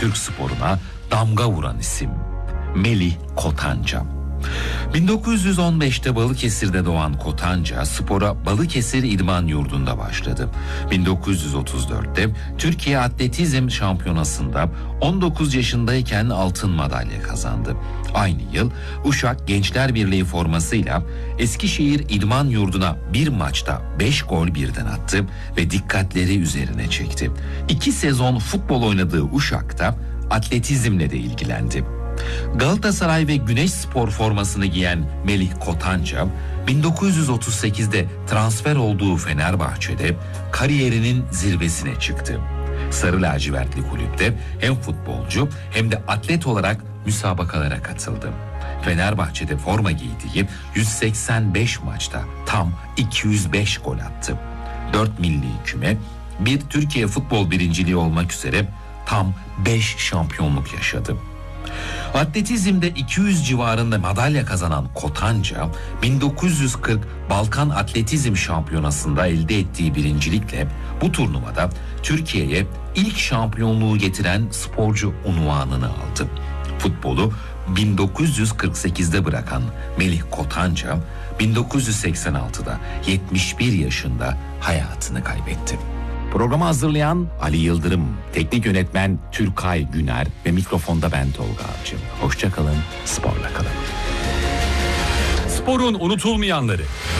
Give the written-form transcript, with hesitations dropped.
Türk sporuna damga vuran isim Melih Kotanca. 1915'te Balıkesir'de doğan Kotanca spora Balıkesir İdman Yurdu'nda başladı. 1934'te Türkiye Atletizm Şampiyonası'nda 19 yaşındayken altın madalya kazandı. Aynı yıl Uşak Gençler Birliği formasıyla Eskişehir İdman Yurdu'na bir maçta 5 gol birden attı ve dikkatleri üzerine çekti. 2 sezon futbol oynadığı Uşak'ta atletizmle de ilgilendi. Galatasaray ve Güneşspor formasını giyen Melih Kotanca, 1938'de transfer olduğu Fenerbahçe'de kariyerinin zirvesine çıktı. Sarı lacivertli kulüpte hem futbolcu hem de atlet olarak müsabakalara katıldı. Fenerbahçe'de forma giydiği 185 maçta tam 205 gol attı. 4 milli küme, bir Türkiye futbol birinciliği olmak üzere tam 5 şampiyonluk yaşadı. Atletizmde 200 civarında madalya kazanan Kotanca, 1940 Balkan Atletizm Şampiyonası'nda elde ettiği birincilikle bu turnuvada Türkiye'ye ilk şampiyonluğu getiren sporcu unvanını aldı. Futbolu 1948'de bırakan Melih Kotanca, 1986'da 71 yaşında hayatını kaybetti. Programı hazırlayan Ali Yıldırım, teknik yönetmen Türkay Güner ve mikrofonda ben Tolga Avcı. Hoşça kalın, sporla kalın. Sporun unutulmayanları.